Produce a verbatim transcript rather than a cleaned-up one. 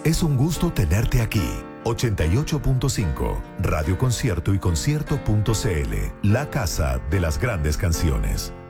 Es un gusto tenerte aquí. ochenta y ocho punto cinco, Radio Concierto y Concierto punto c l, la casa de las grandes canciones.